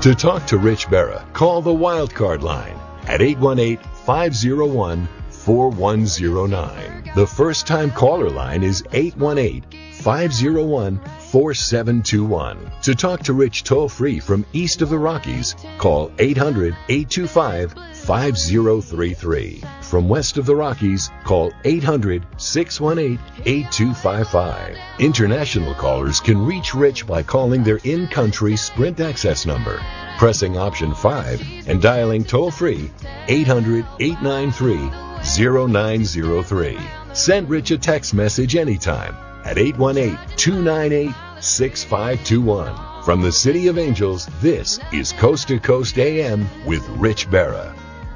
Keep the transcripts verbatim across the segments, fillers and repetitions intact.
To talk to Rich Berra, call the Wildcard line at eight one eight, five oh one, four one oh nine. The first-time caller line is eight one eight, five oh one, four seven two one. To talk to Rich toll-free from east of the Rockies, call eight hundred, eight two five, five oh three three. From west of the Rockies, call eight hundred, six one eight, eight two five five. International callers can reach Rich by calling their in-country Sprint access number, pressing option five, and dialing toll-free eight hundred, eight nine three, oh nine oh three. Send Rich a text message anytime at eight one eight, two nine eight, six five two one. From the City of Angels, this is Coast to Coast A M with Rich Berra.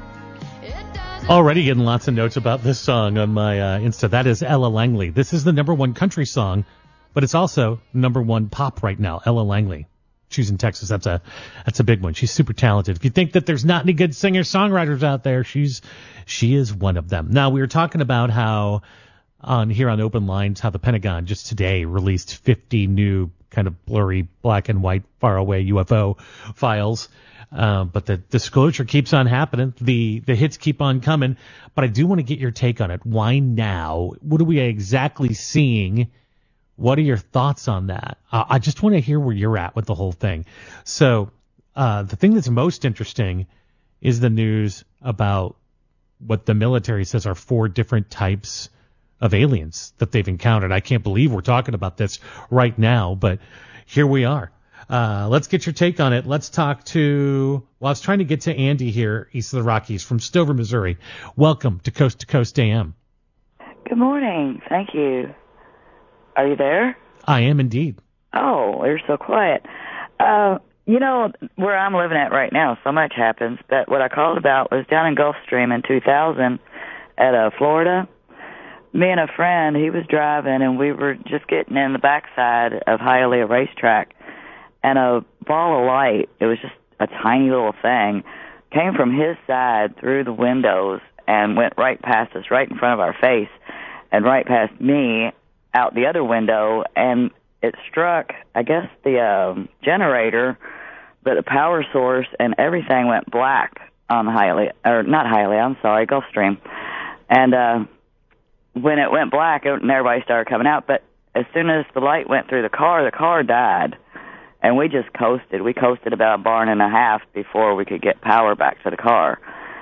Already getting lots of notes about this song on my uh, Insta. That is Ella Langley. This is the number one country song, but it's also number one pop right now. Ella Langley. She's in Texas. That's a that's a big one. She's super talented. If you think that there's not any good singer-songwriters out there, she's she is one of them. Now, we were talking about how on here on Open Lines, how the Pentagon just today released fifty new kind of blurry black and white faraway U F O files. Uh, but the disclosure keeps on happening. The the hits keep on coming. But I do want to get your take on it. Why now? What are we exactly seeing? What are your thoughts on that? Uh, I just want to hear where you're at with the whole thing. So uh, the thing that's most interesting is the news about what the military says are four different types of aliens that they've encountered. I can't believe we're talking about this right now, but here we are. Uh, let's get your take on it. Let's talk to, well, I was trying to get to Andy here, east of the Rockies, from Stover, Missouri. Welcome to Coast to Coast A M. Good morning. Thank you. Are you there? I am indeed. Oh, you're so quiet. Uh, you know, where I'm living at right now, so much happens, but what I called about was down in Gulfstream in two thousand at uh, Florida. Me and a friend, he was driving, and we were just getting in the backside of Hialeah Racetrack, and a ball of light, it was just a tiny little thing, came from his side through the windows and went right past us, right in front of our face, and right past me out the other window, and it struck, I guess, the um, generator, but the power source and everything went black on Hialeah, or not Hialeah, I'm sorry, Gulfstream. And uh, when it went black, and everybody started coming out, but as soon as the light went through the car, the car died. And we just coasted. We coasted about a barn and a half before we could get power back to the car.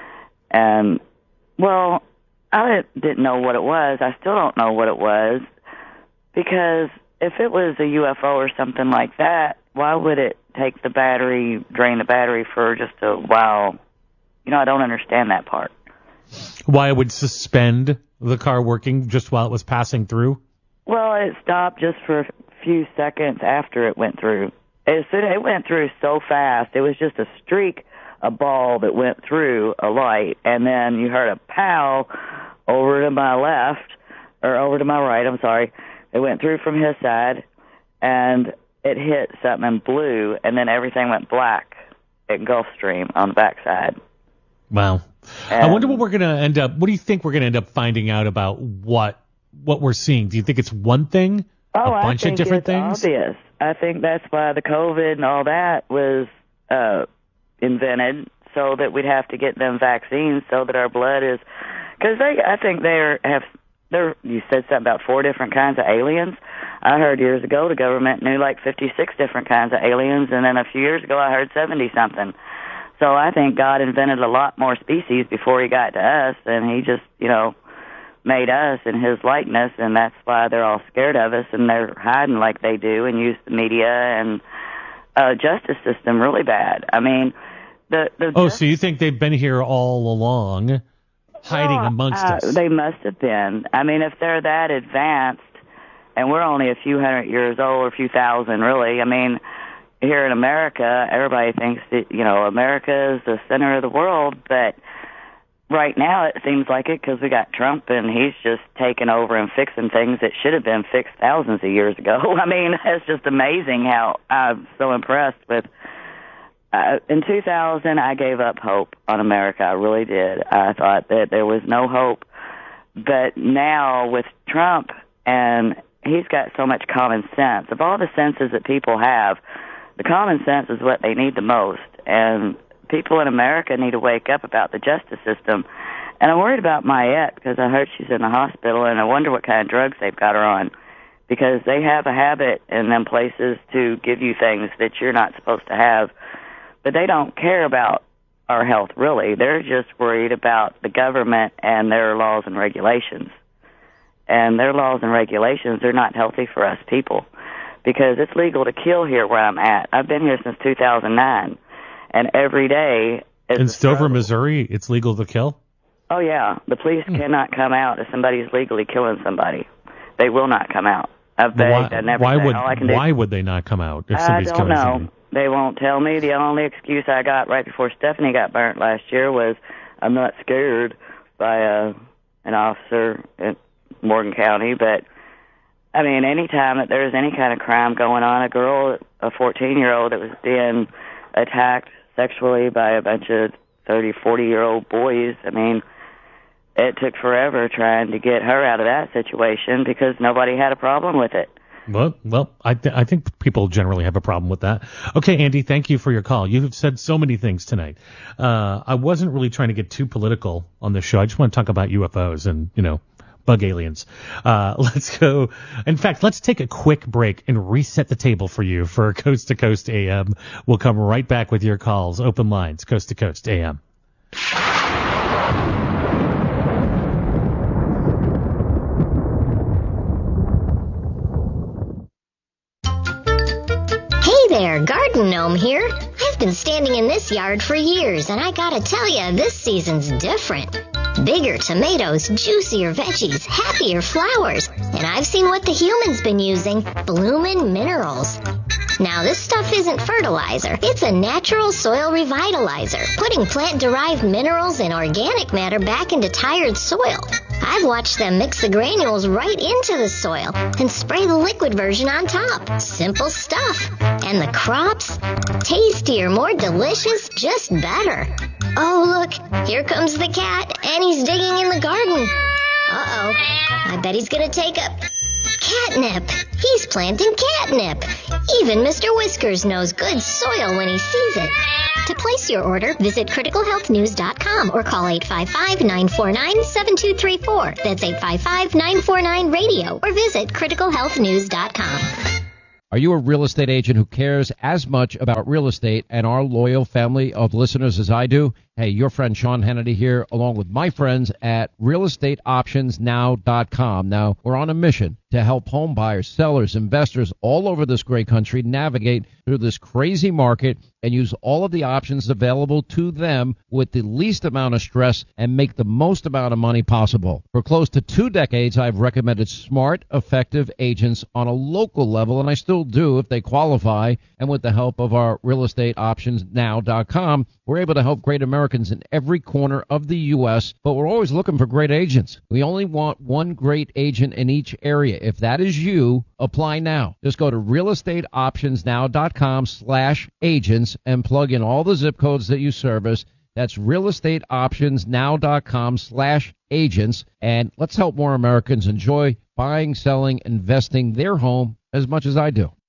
And, well, I didn't know what it was. I still don't know what it was. Because if it was a U F O or something like that, why would it take the battery, drain the battery for just a while? You know, I don't understand that part. Why it would suspend the car working just while it was passing through? Well, it stopped just for a few seconds after it went through. As soon as it went through so fast, it was just a streak, a ball that went through a light, and then you heard a pow over to my left, or over to my right, I'm sorry. It went through from his side, and it hit something blue, and then everything went black at Gulfstream on the backside. Wow. And I wonder what we're going to end up, what do you think we're going to end up finding out about what what we're seeing? Do you think it's one thing? Oh, a bunch I think of different it's things? Obvious. I think that's why the COVID and all that was uh, invented, so that we'd have to get them vaccines so that our blood is, because they, I think they have, they're, you said something about four different kinds of aliens. I heard years ago the government knew like fifty-six different kinds of aliens, and then a few years ago I heard seventy-something. So I think God invented a lot more species before he got to us, and he just, you know, made us in his likeness, and that's why they're all scared of us, and they're hiding like they do and use the media and uh, justice system really bad. I mean, the... the oh, so you think they've been here all along, hiding well, amongst uh, us? They must have been. I mean, if they're that advanced, and we're only a few hundred years old, or a few thousand, really, I mean, here in America, everybody thinks that, you know, America is the center of the world, but right now it seems like it because we got Trump, and he's just taking over and fixing things that should have been fixed thousands of years ago. I mean, it's just amazing how I'm so impressed with. Uh, in two thousand, I gave up hope on America. I really did. I thought that there was no hope. But now with Trump, and he's got so much common sense. Of all the senses that people have, the common sense is what they need the most. And people in America need to wake up about the justice system. And I'm worried about Mayette because I heard she's in the hospital, and I wonder what kind of drugs they've got her on, because they have a habit in them places to give you things that you're not supposed to have. But they don't care about our health, really. They're just worried about the government and their laws and regulations. And their laws and regulations are not healthy for us people, because it's legal to kill here where I'm at. I've been here since two thousand nine, and every day... In Stover, Missouri, it's legal to kill? Oh, yeah. The police hmm. cannot come out if somebody's legally killing somebody. They will not come out. I've begged. Why, I never why, would, All I can why do, would they not come out if somebody's killing somebody? I don't know. They won't tell me. The only excuse I got right before Stephanie got burnt last year was I'm not scared by a, an officer at Morgan County. But, I mean, any time that there's any kind of crime going on, a girl, a fourteen-year-old that was being attacked sexually by a bunch of thirty, forty-year-old boys, I mean, it took forever trying to get her out of that situation because nobody had a problem with it. Well, well, I th- I think people generally have a problem with that. Okay, Andy, thank you for your call. You have said so many things tonight. Uh, I wasn't really trying to get too political on this show. I just want to talk about U F Os and, you know, bug aliens. Uh, let's go. In fact, let's take a quick break and reset the table for you for Coast to Coast A M. We'll come right back with your calls. Open lines, Coast to Coast A M. There, Garden Gnome here. I've been standing in this yard for years, and I gotta tell ya, this season's different. Bigger tomatoes, juicier veggies, happier flowers, and I've seen what the humans been using, Bloomin' Minerals. Now, this stuff isn't fertilizer. It's a natural soil revitalizer, putting plant-derived minerals and organic matter back into tired soil. I've watched them mix the granules right into the soil and spray the liquid version on top. Simple stuff. And the crops? Tastier, more delicious, just better. Oh, look, here comes the cat, and he's digging in the garden. Uh-oh, I bet he's gonna take a catnip. He's planting catnip. Even Mister Whiskers knows good soil when he sees it. To place your order, visit critical health news dot com or call eight five five, nine four nine, seven two three four. That's eight five five, nine four nine, radio or visit critical health news dot com. Are you a real estate agent who cares as much about real estate and our loyal family of listeners as I do? Hey, your friend Sean Hannity here, along with my friends at real estate options now dot com. Now, we're on a mission to help home buyers, sellers, investors all over this great country navigate through this crazy market and use all of the options available to them with the least amount of stress and make the most amount of money possible. For close to two decades, I've recommended smart, effective agents on a local level, and I still do if they qualify. And with the help of our real estate options now dot com, we're able to help great Americans in every corner of the U S, but we're always looking for great agents. We only want one great agent in each area. If that is you, apply now. Just go to real estate options now dot com slash agents and plug in all the zip codes that you service. That's real estate options now dot com slash agents. And let's help more Americans enjoy buying, selling, investing their home as much as I do.